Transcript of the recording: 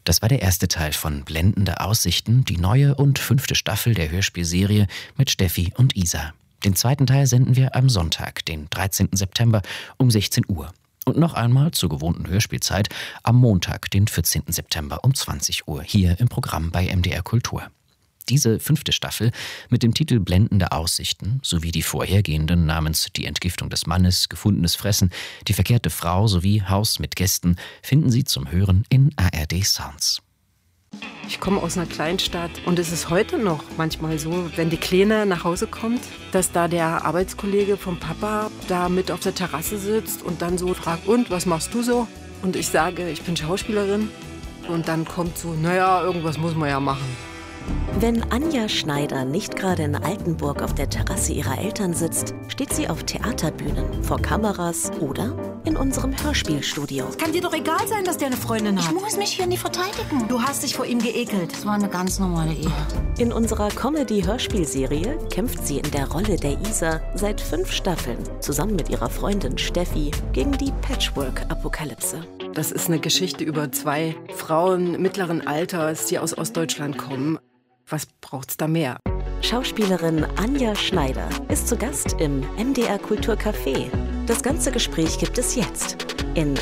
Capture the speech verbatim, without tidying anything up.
Das war der erste Teil von Blendende Aussichten, die neue und fünfte Staffel der Hörspielserie mit Steffi und Isa. Den zweiten Teil senden wir am Sonntag, den dreizehnten September um sechzehn Uhr. Und noch einmal zur gewohnten Hörspielzeit am Montag, den vierzehnten September um zwanzig Uhr, hier im Programm bei M D R Kultur. Diese fünfte Staffel mit dem Titel Blendende Aussichten sowie die vorhergehenden namens Die Entgiftung des Mannes, Gefundenes Fressen, Die verkehrte Frau sowie Haus mit Gästen finden Sie zum Hören in A R D Sounds. Ich komme aus einer Kleinstadt und es ist heute noch manchmal so, wenn die Kleine nach Hause kommt, dass da der Arbeitskollege vom Papa da mit auf der Terrasse sitzt und dann so fragt, und was machst du so? Und ich sage, ich bin Schauspielerin. Und dann kommt so, naja, irgendwas muss man ja machen. Wenn Anja Schneider nicht gerade in Altenburg auf der Terrasse ihrer Eltern sitzt, steht sie auf Theaterbühnen, vor Kameras oder in unserem Hörspielstudio. Es kann dir doch egal sein, dass der eine Freundin hat. Ich muss mich hier nicht verteidigen. Du hast dich vor ihm geekelt. Das war eine ganz normale Ehe. In unserer Comedy-Hörspielserie kämpft sie in der Rolle der Isa seit fünf Staffeln zusammen mit ihrer Freundin Steffi gegen die Patchwork-Apokalypse. Das ist eine Geschichte über zwei Frauen mittleren Alters, die aus Ostdeutschland kommen. Was braucht's da mehr? Schauspielerin Anja Schneider ist zu Gast im M D R Kultur Café. Das ganze Gespräch gibt es jetzt in